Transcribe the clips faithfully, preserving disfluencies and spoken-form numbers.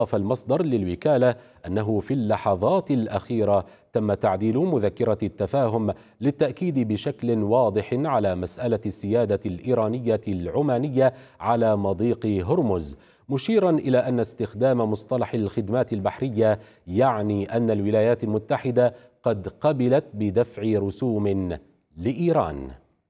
أضاف المصدر للوكالة أنه في اللحظات الأخيرة تم تعديل مذكرة التفاهم للتأكيد بشكل واضح على مسألة السيادة الإيرانية العمانية على مضيق هرمز، مشيرا إلى أن استخدام مصطلح الخدمات البحرية يعني أن الولايات المتحدة قد قبلت بدفع رسوم لإيران.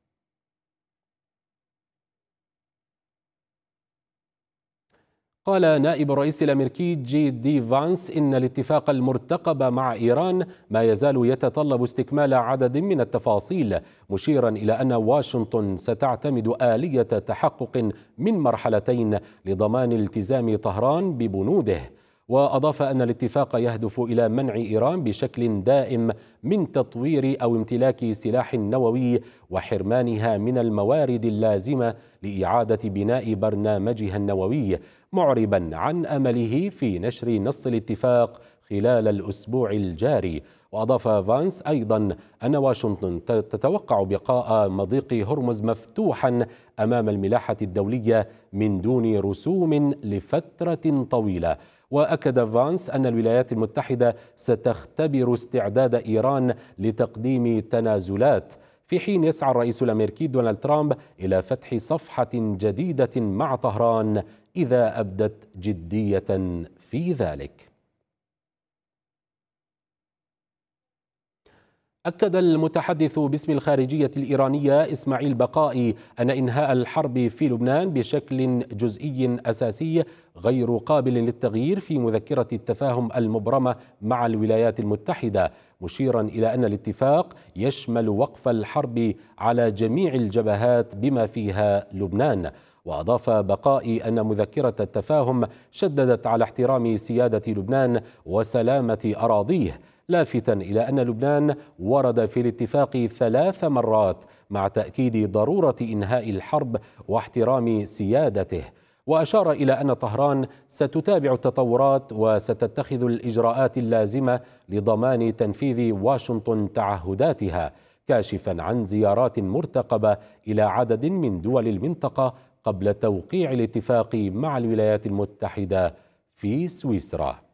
قال نائب الرئيس الأمريكي جي دي فانس إن الاتفاق المرتقب مع إيران ما يزال يتطلب استكمال عدد من التفاصيل، مشيرا إلى أن واشنطن ستعتمد آلية تحقق من مرحلتين لضمان التزام طهران ببنوده. وأضاف أن الاتفاق يهدف إلى منع إيران بشكل دائم من تطوير أو امتلاك سلاح نووي وحرمانها من الموارد اللازمة لإعادة بناء برنامجها النووي، معربا عن أمله في نشر نص الاتفاق خلال الأسبوع الجاري. وأضاف فانس أيضا أن واشنطن تتوقع بقاء مضيق هرمز مفتوحا أمام الملاحة الدولية من دون رسوم لفترة طويلة. وأكد فانس أن الولايات المتحدة ستختبر استعداد إيران لتقديم تنازلات، في حين يسعى الرئيس الأمريكي دونالد ترامب إلى فتح صفحة جديدة مع طهران إذا أبدت جدية في ذلك. أكد المتحدث باسم الخارجية الإيرانية إسماعيل بقائي أن إنهاء الحرب في لبنان بشكل جزئي أساسي غير قابل للتغيير في مذكرة التفاهم المبرمة مع الولايات المتحدة، مشيرا إلى أن الاتفاق يشمل وقف الحرب على جميع الجبهات بما فيها لبنان. وأضاف بقائي أن مذكرة التفاهم شددت على احترام سيادة لبنان وسلامة أراضيه، لافتا إلى أن لبنان ورد في الاتفاق ثلاث مرات مع تأكيد ضرورة إنهاء الحرب واحترام سيادته. وأشار إلى أن طهران ستتابع التطورات وستتخذ الإجراءات اللازمة لضمان تنفيذ واشنطن تعهداتها، كاشفا عن زيارات مرتقبة إلى عدد من دول المنطقة قبل توقيع الاتفاق مع الولايات المتحدة في سويسرا.